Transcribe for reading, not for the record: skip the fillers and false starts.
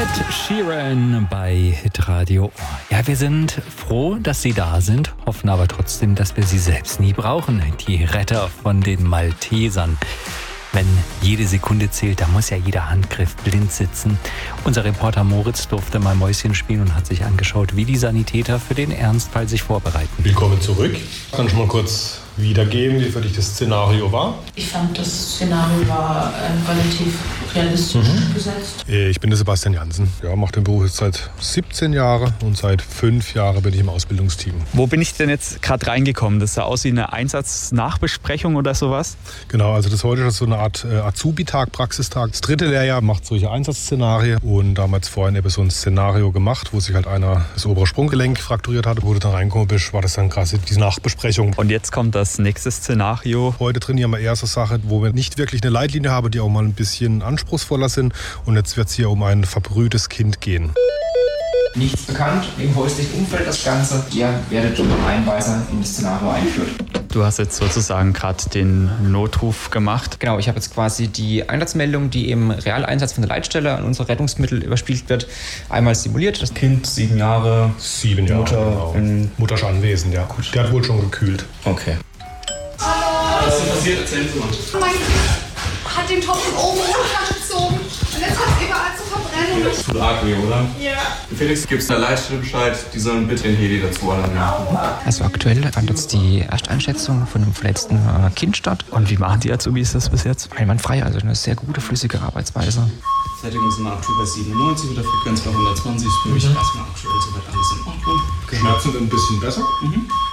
Ed Sheeran bei Hitradio. Ja, wir sind froh, dass Sie da sind, hoffen aber trotzdem, dass wir Sie selbst nie brauchen. Die Retter von den Maltesern. Wenn jede Sekunde zählt, da muss ja jeder Handgriff blind sitzen. Unser Reporter Moritz durfte mal Mäuschen spielen und hat sich angeschaut, wie die Sanitäter für den Ernstfall sich vorbereiten. Willkommen zurück. Kann schon mal kurz wiedergeben, wie für dich das Szenario war? Ich fand, das Szenario war relativ realistisch gesetzt. Ich bin der Sebastian Jansen. Ja, mache den Beruf jetzt seit 17 Jahren und seit 5 Jahren bin ich im Ausbildungsteam. Wo bin ich denn jetzt gerade reingekommen? Das sah aus wie eine Einsatznachbesprechung oder sowas? Genau, also das heute ist so eine Art Azubi-Tag, Praxistag. Das 3. Lehrjahr macht solche Einsatzszenarien und da haben wir jetzt vorhin eben so ein Szenario gemacht, wo sich halt einer das obere Sprunggelenk frakturiert hatte. Wo du dann reingekommen bist, war das dann quasi diese Nachbesprechung. Und jetzt kommt das nächste Szenario. Heute trainieren wir eher so Sachen, wo wir nicht wirklich eine Leitlinie haben, die auch mal ein bisschen anspruchsvoller sind. Und jetzt wird es hier um ein verbrühtes Kind gehen. Nichts bekannt, im häuslichen Umfeld das Ganze. Ihr werdet durch Einweiser in das Szenario eingeführt. Du hast jetzt sozusagen gerade den Notruf gemacht. Genau, ich habe jetzt quasi die Einsatzmeldung, die im Realeinsatz von der Leitstelle an unser Rettungsmittel überspielt wird, einmal simuliert. Das Kind 7 Jahre. 7 Jahre, Mutter, genau. Mutter ist anwesend, ja. Gut. Der hat wohl schon gekühlt. Okay. Was ist denn passiert? Erzählen Sie mal. Mein Kind hat den Topf von oben runtergezogen und jetzt hat es überall zu verbrennen. Zu arg weh, oder? Ja. Felix, gibst der Leitstelle Bescheid, die sollen bitte den Heli dazu alarmieren. Also aktuell fand jetzt die Ersteinschätzung von einem verletzten Kind statt. Und wie machen die Azubis das bis jetzt? Einwandfrei, also eine sehr gute, flüssige Arbeitsweise. Sättigungsmarkt bei 97 mit der Frequenz bei 120 ist für mich erstmal aktuell soweit alles in Ordnung. Schmerzen ein bisschen besser?